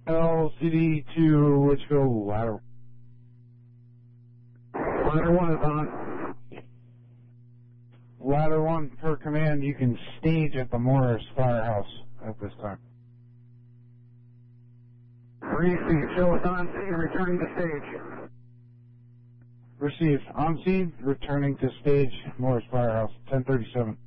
LCD to Litchfield ladder. Ladder 1 is on. Ladder 1 per command, you can stage at the Morris Firehouse at this time. Receive, show us on scene, returning to stage. Received. On scene, returning to stage, Morris Firehouse, 1037.